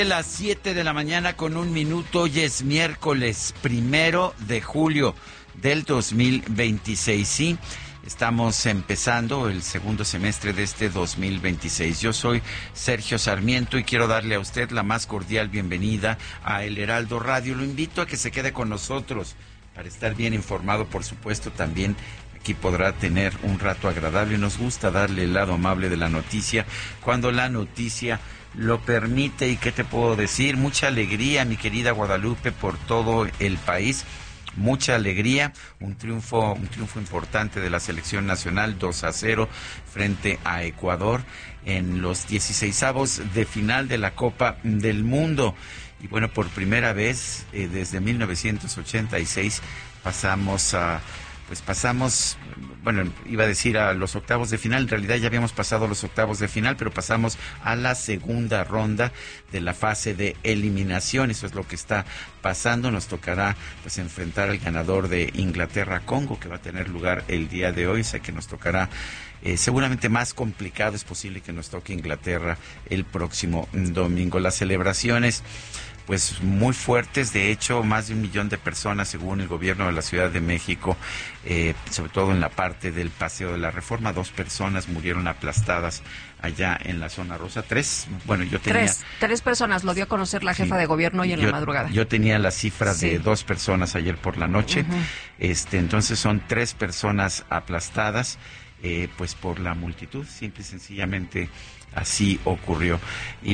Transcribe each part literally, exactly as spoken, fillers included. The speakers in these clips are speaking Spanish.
Las siete de la mañana con un minuto. Hoy es miércoles primero de julio del dos mil veintiséis. Sí, estamos empezando el segundo semestre de este dos mil veintiséis. Yo soy Sergio Sarmiento y quiero darle a usted la más cordial bienvenida a El Heraldo Radio. Lo invito a que se quede con nosotros para estar bien informado, por supuesto. También aquí podrá tener un rato agradable. Nos gusta darle el lado amable de la noticia cuando la noticia lo permite. ¿Y qué te puedo decir? Mucha alegría, mi querida Guadalupe, por todo el país. Mucha alegría, un triunfo, un triunfo importante de la selección nacional, dos a cero frente a Ecuador en los dieciseisavos de final de la Copa del Mundo. Y bueno, por primera vez eh, desde mil novecientos ochenta y seis pasamos a... Pues pasamos, bueno, iba a decir a los octavos de final, en realidad ya habíamos pasado los octavos de final, pero pasamos a la segunda ronda de la fase de eliminación. Eso es lo que está pasando. Nos tocará pues enfrentar al ganador de Inglaterra-Congo, que va a tener lugar el día de hoy. O sea que nos tocará eh, seguramente más complicado. Es posible que nos toque Inglaterra el próximo domingo. Las celebraciones pues muy fuertes. De hecho, más de un millón de personas, según el gobierno de la Ciudad de México, eh, sobre todo en la parte del Paseo de la Reforma. Dos personas murieron aplastadas allá en la zona rosa. Tres, bueno, yo tenía... Tres, tres personas, lo dio a conocer la jefa sí, de gobierno hoy en yo, la madrugada. Yo tenía la cifra sí. de dos personas ayer por la noche. Uh-huh. este Entonces son tres personas aplastadas, eh, pues por la multitud, simple y sencillamente... Así ocurrió.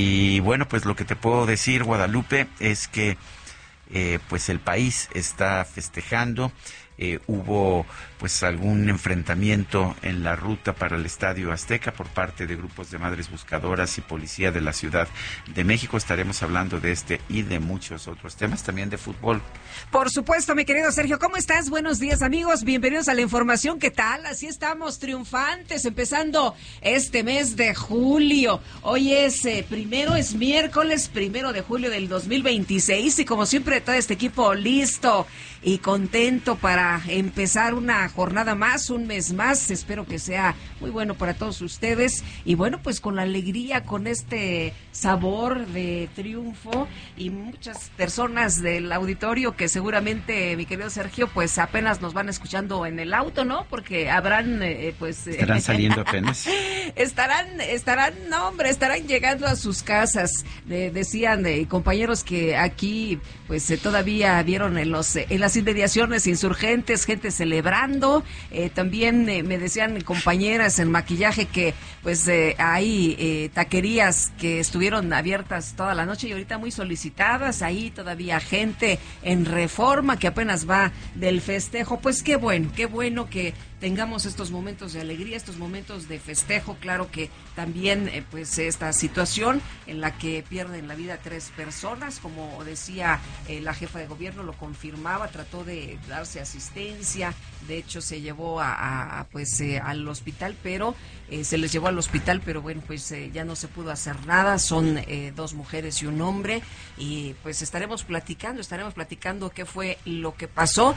Y bueno, pues lo que te puedo decir, Guadalupe, es que eh, pues el país está festejando. Eh, hubo pues algún enfrentamiento en la ruta para el Estadio Azteca por parte de grupos de madres buscadoras y policía de la Ciudad de México. Estaremos hablando de este y de muchos otros temas, también de fútbol. Por supuesto, mi querido Sergio, ¿cómo estás? Buenos días, amigos, bienvenidos a la información. ¿Qué tal? Así estamos, triunfantes, empezando este mes de julio. Hoy es eh, primero, es miércoles, primero de julio del dos mil veintiséis, y como siempre todo este equipo listo y contento para empezar una jornada más, un mes más. Espero que sea muy bueno para todos ustedes. Y bueno, pues con la alegría, con este sabor de triunfo, y muchas personas del auditorio que seguramente, mi querido Sergio, pues apenas nos van escuchando en el auto, ¿no? Porque habrán, eh, pues... Estarán saliendo apenas. estarán, estarán, no hombre, estarán llegando a sus casas. Eh, decían eh, compañeros que aquí, pues eh, todavía vieron en los, eh, en las inmediaciones insurgentes, gente celebrando. Eh, también eh, me decían compañeras en maquillaje que pues eh, hay eh, taquerías que estuvieron abiertas toda la noche y ahorita muy solicitadas. Ahí todavía gente en Reforma que apenas va del festejo. Pues qué bueno, qué bueno que tengamos estos momentos de alegría, estos momentos de festejo. Claro que también eh, pues esta situación en la que pierden la vida tres personas, como decía eh, la jefa de gobierno, lo confirmaba, trató de darse asistencia. De hecho se llevó a, a pues eh, al hospital, pero eh, se les llevó al hospital, pero bueno, pues eh, ya no se pudo hacer nada. Son eh, dos mujeres y un hombre, y pues estaremos platicando, estaremos platicando qué fue lo que pasó.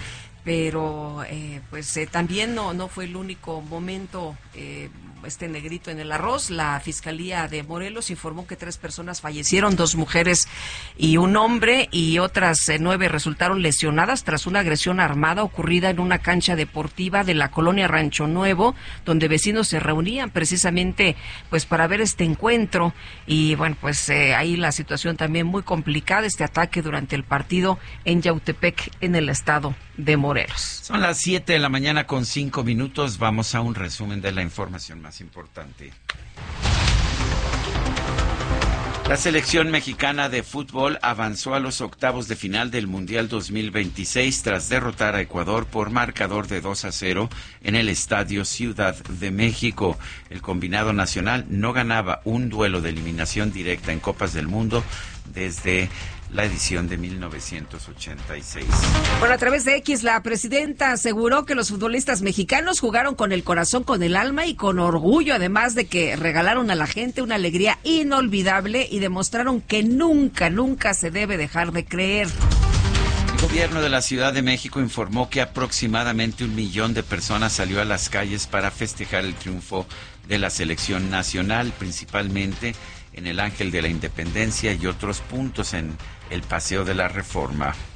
Pero eh, pues eh, también no no fue el único momento, eh, este negrito en el arroz. La Fiscalía de Morelos informó que tres personas fallecieron, dos mujeres y un hombre, y otras eh, nueve resultaron lesionadas tras una agresión armada ocurrida en una cancha deportiva de la colonia Rancho Nuevo, donde vecinos se reunían precisamente pues para ver este encuentro. Y bueno, pues eh, ahí la situación también muy complicada, este ataque durante el partido en Yautepec, en el estado de Morelos. Son las siete de la mañana con cinco minutos. Vamos a un resumen de la información más importante. La selección mexicana de fútbol avanzó a los octavos de final del Mundial dos mil veintiséis tras derrotar a Ecuador por marcador de dos a cero en el Estadio Ciudad de México. El combinado nacional no ganaba un duelo de eliminación directa en Copas del Mundo desde la edición de mil novecientos ochenta y seis. Bueno, a través de X, la presidenta aseguró que los futbolistas mexicanos jugaron con el corazón, con el alma y con orgullo, además de que regalaron a la gente una alegría inolvidable y demostraron que nunca, nunca se debe dejar de creer. El gobierno de la Ciudad de México informó que aproximadamente un millón de personas salió a las calles para festejar el triunfo de la selección nacional, principalmente en el Ángel de la Independencia y otros puntos en el Paseo de la Reforma.